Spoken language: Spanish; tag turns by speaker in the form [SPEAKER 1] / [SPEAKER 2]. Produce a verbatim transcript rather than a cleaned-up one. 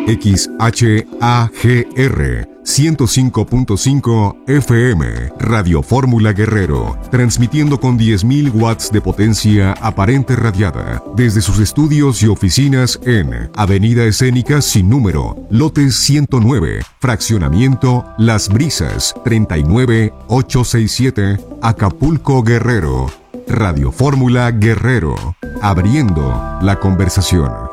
[SPEAKER 1] X H A G R ciento cinco punto cinco F M, Radio Fórmula Guerrero, transmitiendo con diez mil watts de potencia aparente radiada desde sus estudios y oficinas en Avenida Escénica sin número, lote ciento nueve, fraccionamiento Las Brisas, treinta y nueve ochocientos sesenta y siete, Acapulco, Guerrero. Radio Fórmula Guerrero, abriendo la conversación.